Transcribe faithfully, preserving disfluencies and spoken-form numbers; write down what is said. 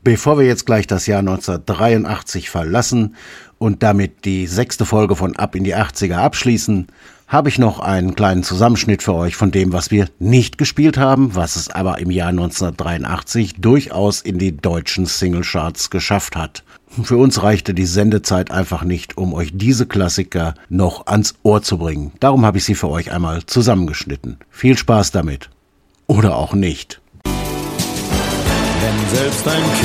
Bevor wir jetzt gleich das Jahr neunzehnhundertdreiundachtzig verlassen und damit die sechste Folge von Ab in die achtziger abschließen, habe ich noch einen kleinen Zusammenschnitt für euch von dem, was wir nicht gespielt haben, was es aber im Jahr neunzehnhundertdreiundachtzig durchaus in die deutschen Singlecharts geschafft hat. Für uns reichte die Sendezeit einfach nicht, um euch diese Klassiker noch ans Ohr zu bringen. Darum habe ich sie für euch einmal zusammengeschnitten. Viel Spaß damit. Oder auch nicht. Wenn selbst ein